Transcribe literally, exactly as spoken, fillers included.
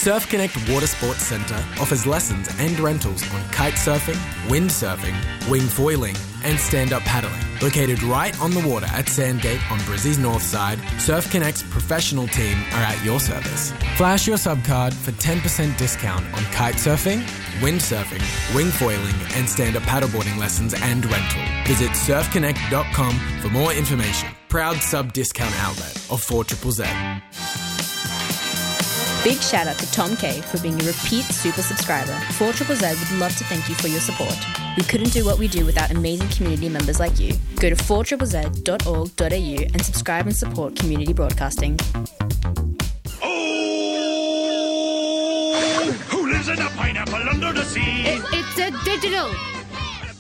Surf Connect Water Sports Centre offers lessons and rentals on kite surfing, wind surfing, wing foiling and stand-up paddling. Located right on the water at Sandgate on Brizzy's north side, Surf Connect's professional team are at your service. Flash your subcard for ten percent discount on kite surfing, wind surfing, wing foiling and stand-up paddleboarding lessons and rental. Visit surf connect dot com for more information. Proud sub-discount outlet of four Z Z Z. Big shout out to Tom K for being a repeat super subscriber. four Z Z Z would love to thank you for your support. We couldn't do what we do without amazing community members like you. Go to four z z z dot org dot a u and subscribe and support community broadcasting. Oh! Who lives in a pineapple under the sea? It's, it's a digital.